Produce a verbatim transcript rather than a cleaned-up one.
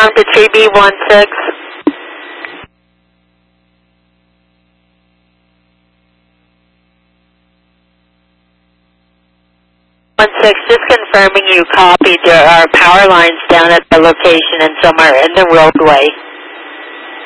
confirm to three B one six. One six, just confirming you copied. There are power lines down at the location and some are in the roadway.